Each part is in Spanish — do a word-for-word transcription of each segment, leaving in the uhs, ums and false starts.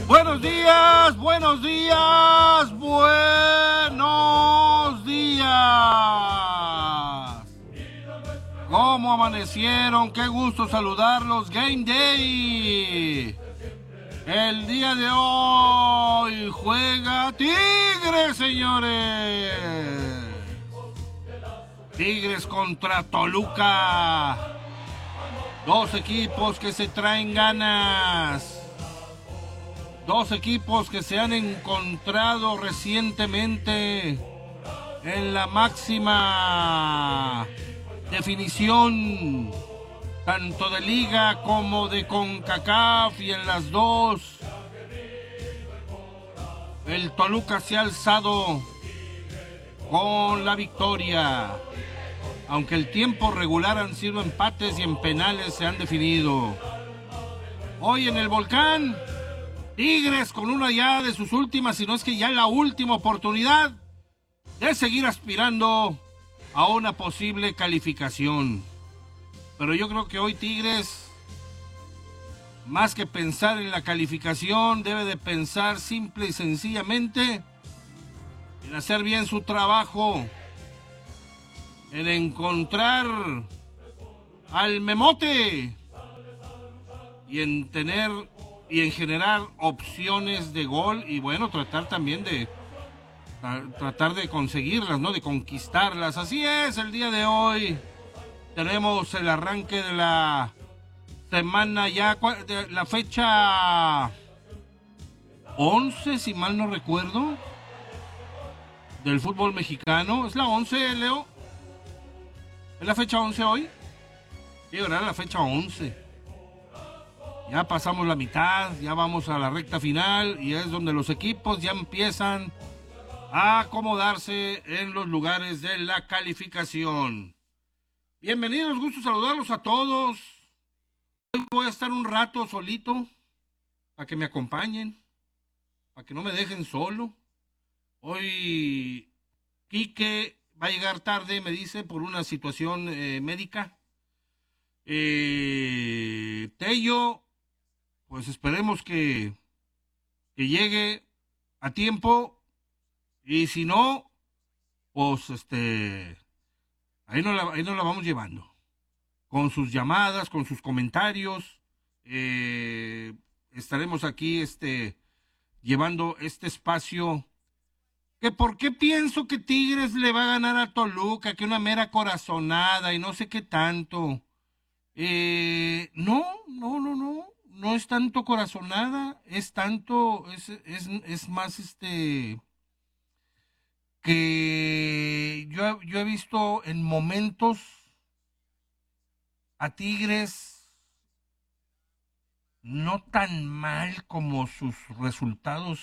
Buenos días, buenos días, buenos días. ¿Cómo amanecieron? Qué gusto saludarlos. Game Day. El día de hoy juega Tigres, señores. Tigres contra Toluca. Dos equipos que se traen ganas. Dos equipos que se han encontrado recientemente en la máxima definición, tanto de Liga como de CONCACAF, y en las dos el Toluca se ha alzado con la victoria, aunque el tiempo regular han sido empates y en penales se han definido. Hoy en el Volcán, Tigres con una ya de sus últimas, si no es que ya la última oportunidad de seguir aspirando a una posible calificación. Pero yo creo que hoy Tigres, más que pensar en la calificación, debe de pensar simple y sencillamente en hacer bien su trabajo, en encontrar al memote y en tener y en generar opciones de gol, y bueno, tratar también de tra- tratar de conseguirlas, ¿no? De conquistarlas. Así es, el día de hoy tenemos el arranque de la semana ya, de la fecha once, si mal no recuerdo, del fútbol mexicano. ¿Es la once, Leo? ¿Es la fecha once hoy? Sí, ¿verdad? La fecha once. Ya pasamos la mitad, ya vamos a la recta final y es donde los equipos ya empiezan a acomodarse en los lugares de la calificación. Bienvenidos, gusto saludarlos a todos. Hoy voy a estar un rato solito para que me acompañen, para que no me dejen solo. Hoy Quique va a llegar tarde, me dice, por una situación eh, médica. Eh, Tello, pues esperemos que, que llegue a tiempo, y si no, pues este, ahí nos la, ahí nos la vamos llevando, con sus llamadas, con sus comentarios. Eh, estaremos aquí este, llevando este espacio. Que por qué pienso que Tigres le va a ganar a Toluca, que una mera corazonada y no sé qué tanto. Eh, no, no, no, no, no es tanto corazonada, es tanto, es, es, es más este, que yo, yo he visto en momentos a Tigres no tan mal como sus resultados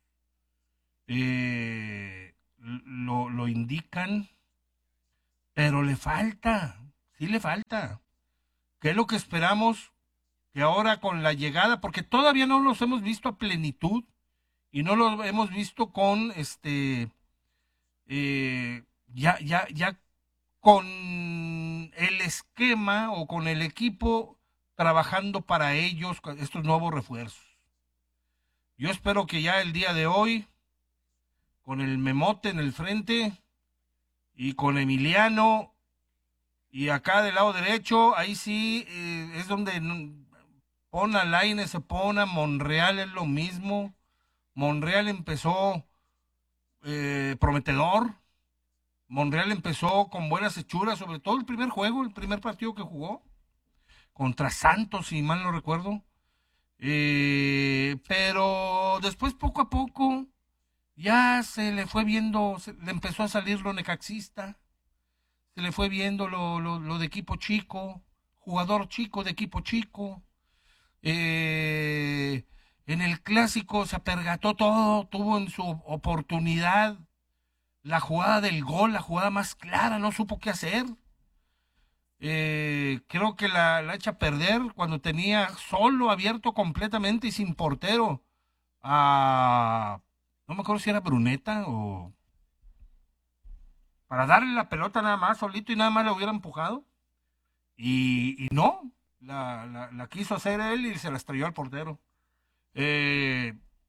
eh, lo, lo indican, pero le falta, sí le falta. ¿Qué es lo que esperamos? Que ahora con la llegada, porque todavía no los hemos visto a plenitud y no los hemos visto con este, eh, ya, ya, ya con el esquema o con el equipo trabajando para ellos, con estos nuevos refuerzos. Yo espero que ya el día de hoy, con el Memote en el frente y con Emiliano, y acá del lado derecho, ahí sí eh, es donde pone a Lainez, se pone a Monreal, es lo mismo. Monreal empezó eh, prometedor. Monreal empezó con buenas hechuras, sobre todo el primer juego, el primer partido que jugó, contra Santos, si mal no recuerdo. Eh, pero después, poco a poco, ya se le fue viendo, se, le empezó a salir lo necaxista, se le fue viendo lo, lo, lo de equipo chico, jugador chico de equipo chico. Eh, en el clásico se apergató todo, tuvo en su oportunidad la jugada del gol, la jugada más clara, no supo qué hacer. Eh, creo que la, la echa a perder cuando tenía solo, abierto completamente y sin portero a, no me acuerdo si era Bruneta o, para darle la pelota nada más, solito, y nada más la hubiera empujado. Y, y no, la, la, la quiso hacer él y se la estrelló al portero. Eh,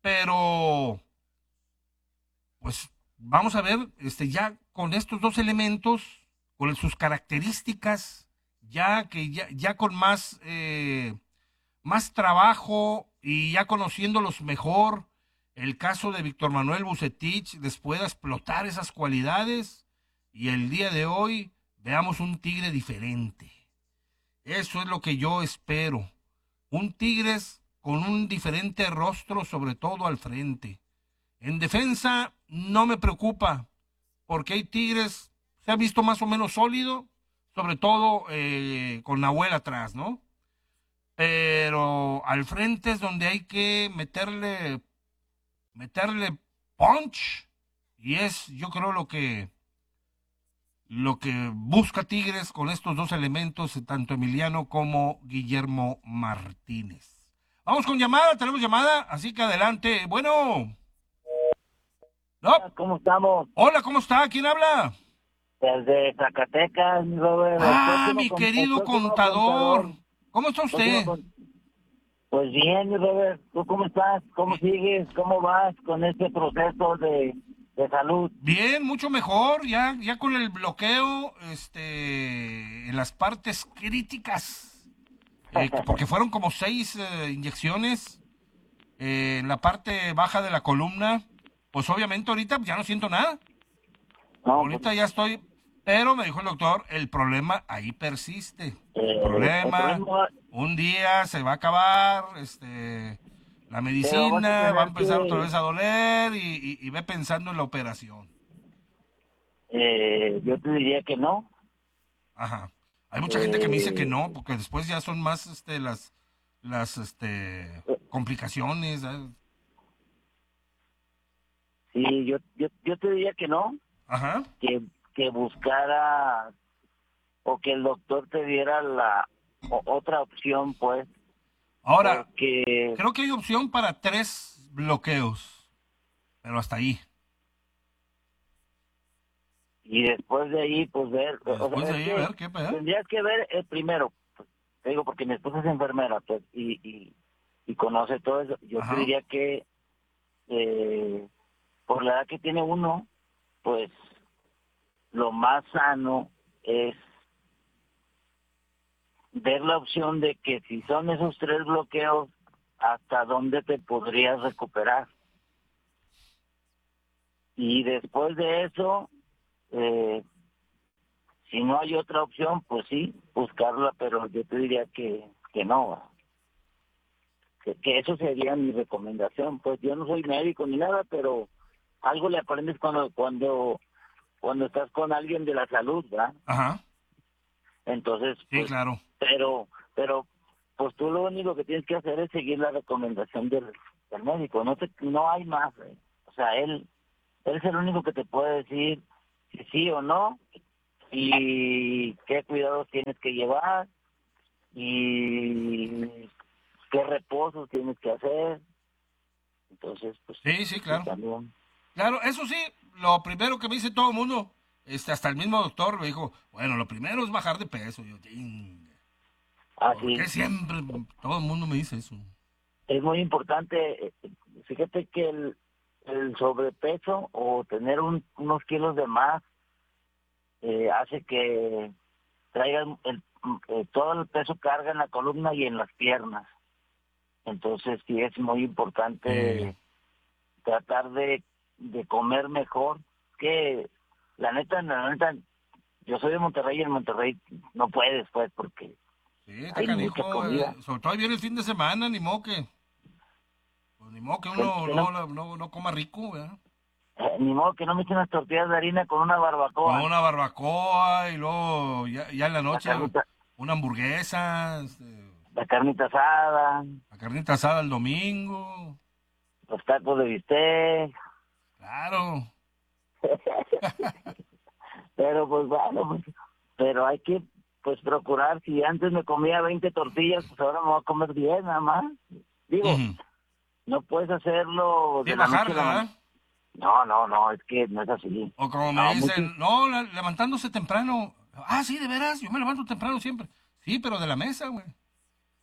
pero pues vamos a ver, este, ya con estos dos elementos, con sus características, ya que ya, ya con más, eh, más trabajo y ya conociéndolos mejor, el caso de Víctor Manuel Bucetich les pueda explotar esas cualidades y el día de hoy veamos un Tigre diferente. Eso es lo que yo espero. Un Tigres con un diferente rostro, sobre todo al frente. En defensa no me preocupa, porque hay Tigres, se ha visto más o menos sólido, sobre todo eh, con Nahuel atrás, ¿no? Pero al frente es donde hay que meterle, meterle punch, y es, yo creo, lo que, lo que busca Tigres con estos dos elementos, tanto Emiliano como Guillermo Martínez. Vamos con llamada, tenemos llamada, así que adelante. Bueno. No. ¿Cómo estamos? Hola, ¿cómo está? ¿Quién habla? Desde Zacatecas, Robert. Ah, El mi próximo, querido el próximo contador. contador. ¿Cómo está usted? Con... Pues bien, Robert. ¿Tú cómo estás? ¿Cómo sigues? ¿Cómo vas con este proceso de, de salud? Bien, mucho mejor. Ya, ya con el bloqueo, este, en las partes críticas, eh, porque fueron como seis eh, inyecciones eh, en la parte baja de la columna. Pues obviamente ahorita ya no siento nada. No, ahorita pues, ya estoy, pero me dijo el doctor, el problema ahí persiste. eh, El problema, el problema, un día se va a acabar, este, la pero vas a medicina va a tener empezar otra que, vez a doler y, y, y ve pensando en la operación. eh, yo te diría que no. Ajá. Hay mucha gente que me dice que Eh, no, porque después ya son más, este, las, las, este, complicaciones. ¿eh? sí, yo, yo, yo te diría que no, Ajá. que, que buscara o que el doctor te diera la o, otra opción, pues, Ahora, porque creo que hay opción para tres bloqueos, pero hasta ahí. y después de ahí pues ver, Y o después sea, de es ahí, a que ver qué pasa. tendrías que ver el primero, pues, te digo porque mi esposa es enfermera, pues, y, y, y conoce todo eso. Yo te Ajá. diría que eh, por la edad que tiene uno, pues lo más sano es ver la opción de que si son esos tres bloqueos, hasta dónde te podrías recuperar. Y después de eso, eh, si no hay otra opción, pues sí, buscarla, pero yo te diría que, que no, que, que eso sería mi recomendación. Pues yo no soy médico ni nada, pero algo le aprendes cuando cuando cuando estás con alguien de la salud, ¿verdad? Ajá. Entonces, Sí, pues, claro. pero, pero, pues tú lo único que tienes que hacer es seguir la recomendación del, del médico, no te, no hay más, ¿eh? O sea, él, él es el único que te puede decir si sí o no, y qué cuidados tienes que llevar, y qué reposos tienes que hacer. Entonces, pues, Sí, sí, sí, claro. también. Claro, eso sí, lo primero que me dice todo el mundo, este, hasta el mismo doctor me dijo, bueno, lo primero es bajar de peso. Yo, "Chinga, ¿por qué Así, siempre todo el mundo me dice eso? es muy importante, eh, fíjate que el, el sobrepeso o tener un, unos kilos de más eh, hace que traigan el, eh, todo el peso carga en la columna y en las piernas. Entonces sí es muy Eh, importante tratar de, de comer mejor. Que la neta, la neta, yo soy de Monterrey y en Monterrey no puedes, pues, porque sí, está hay mucha canijo, eh, comida. sobre todo ahí viene el fin de semana, ni modo que, pues, ni modo que Que, uno que no, no, no, no, no coma rico, ¿verdad? eh, ni modo que no me echen las tortillas de harina con una Con barbacoa. una barbacoa y luego ya, ya en la La noche carnita, una hamburguesa, este, la carnita asada, la carnita asada el domingo, los tacos de bistec. claro. Pero pues bueno, pues, pero hay que pues procurar, si antes me comía veinte tortillas, pues ahora me voy a comer diez nada más. Digo, Ujú. no puedes hacerlo Sí, de la noche a la bajarla, mañana. ¿verdad? No, no, no, es que no es así. O como me No, muchos, dicen, no, la- levantándose temprano. Ah, sí, de veras, yo me levanto temprano siempre. Sí, pero de la mesa, güey.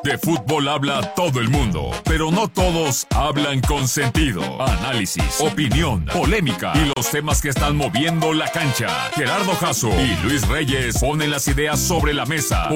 De fútbol habla todo el mundo, pero no todos hablan con sentido. Análisis, opinión, polémica y los temas que están moviendo la cancha. Gerardo Jasso y Luis Reyes ponen las ideas sobre la mesa.